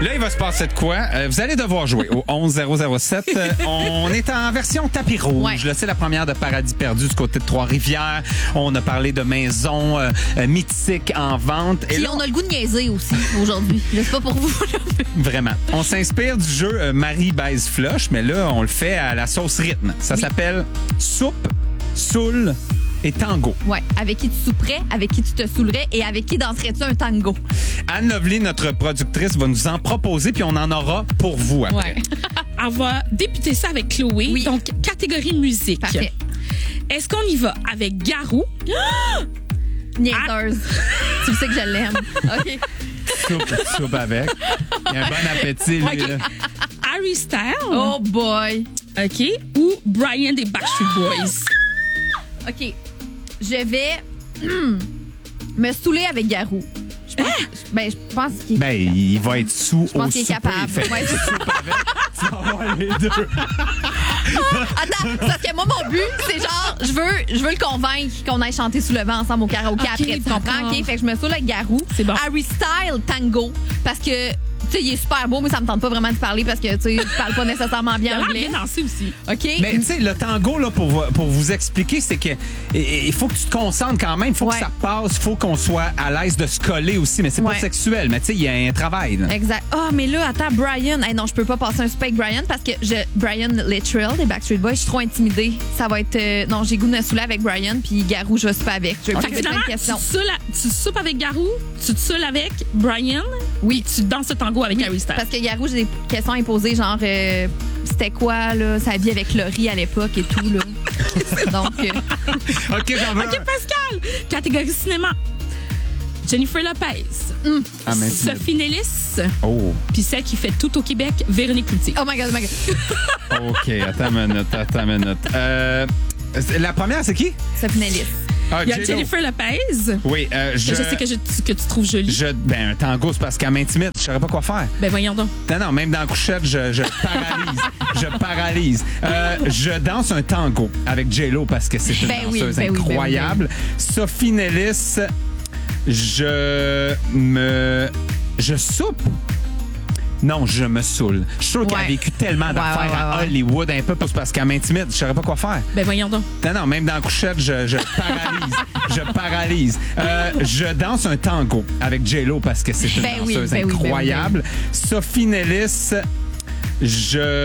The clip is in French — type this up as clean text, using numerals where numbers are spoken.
Là, il va se passer de quoi? Vous allez devoir jouer au 11007. On est en version tapis rouge. Ouais. Là, c'est la première de Paradis perdu du côté de Trois-Rivières. On a parlé de maisons mythiques en vente. Et Puis là, on a le goût de niaiser aussi aujourd'hui. Je sais pas pour vous. là. vraiment. On s'inspire du jeu Marie baise flush, mais là, on le fait à la sauce rythme. Ça s'appelle soupe, soul et tango. Ouais. Avec qui tu souperais, avec qui tu te saoulerais et avec qui danserais-tu un tango? Anne Lovely, notre productrice, va nous en proposer, puis on en aura pour vous après. Ouais. On va débuter ça avec Chloé. Oui. Donc, catégorie musique. Parfait. Est-ce qu'on y va avec Garou? Niaiseuse. Tu sais que je l'aime. OK. Soupe avec. Il y a un bon appétit, lui. OK. Là. Harry Styles? Oh boy. OK. Ou Brian des Backstreet Boys? OK. Je vais me saouler avec Garou. Je pense qu'il est... Ben, il va être sous Je pense au qu'il est souper, capable. il fait Ouais, c'est soupe avec. Tu vas avoir les deux. Attends, parce que moi, mon but, c'est genre, je veux le convaincre qu'on aille chanter sous le vent ensemble au karaoké OK, après. Tu comprends? d'accord. OK? Fait que je me saoule avec Garou. C'est bon. Harry Style, tango. Parce que, tu sais, il est super beau, mais ça me tente pas vraiment de parler parce que, tu sais, je parle pas nécessairement Il bien a l'air anglais. bien dansé aussi. OK? Mais tu sais, le tango, là, pour vous expliquer, c'est que il faut que tu te concentres quand même. Il faut Ouais. que ça passe. Il faut qu'on soit à l'aise de se coller aussi. Mais c'est pas Ouais. sexuel. Mais tu sais, il y a un travail. Là. Exact. Ah, mais là, attends, Brian. Hey, non, je peux pas passer un super avec Brian parce que Brian Littrell des Backstreet Boys, je suis trop intimidée. Ça va être. Non, j'ai goût de me saouler avec Brian, puis Garou, je vais souper avec. Je vais Fait poser que plein finalement, de questions. tu soupes avec Garou, tu te saoules avec Brian, Oui. tu danses le tango avec Oui, Harry Styles. parce que Garou, j'ai des questions à lui poser, genre, c'était quoi, là, sa vie avec Laurie à l'époque et tout, là. Donc, OK, j'en veux OK, un. Pascal. Catégorie cinéma. Jennifer Lopez. Ah, mais- Sophie Nellis. Oh, Puis celle qui fait tout au Québec, Véronique Cloutier. oh my God, oh my God. OK. Attends une minute. La première, c'est qui? Sophie Nellis. Ah, Il y a J-Lo. Jennifer Lopez. Oui, Je sais que tu trouves jolie. Ben, un tango, c'est parce qu'elle m'intimide. Je saurais pas quoi faire. Ben voyons donc. Non, même dans la couchette, je paralyse. Je paralyse. Je danse un tango avec J-Lo parce que c'est une Ben oui, danseuse ben oui, incroyable. Sophie Nellis, je soupe. Non, je me saoule. Je suis sûr qu'elle a Ouais. vécu tellement d'affaires à ouais. Hollywood, un peu parce qu'elle m'intimide. Je saurais pas quoi faire. Ben voyons donc. Non, même dans la couchette, je paralyse. Je paralyse. Je danse un tango avec J-Lo parce que c'est une Ben oui, danseuse ben oui, ben oui, ben oui. incroyable. Sophie Nellis, je